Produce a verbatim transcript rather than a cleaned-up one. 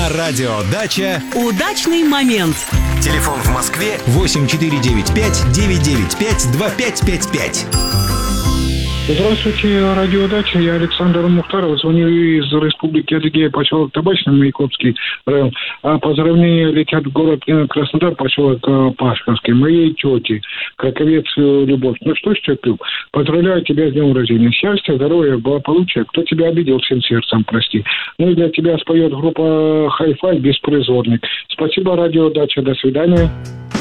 На радио «Дача» удачный момент. Телефон в Москве восемь четыре девять пять девять девять пять два пять пять пять. Здравствуйте, радио «Дача». Я Александр Мухтаров. Звоню из Республики Адыгея, поселок Табачный, Маяковский район. А поздравления летят в город Краснодар, поселок Пашковский. Моей тети, Краковец Любовь. Ну что ж, тетя, поздравляю тебя с днем рождения. Счастья, здоровья, благополучия. Кто тебя обидел, всем сердцем прости. Ну и для тебя споет группа «Хай-фай» «Беспризорник». Спасибо, радио «Дача». До свидания.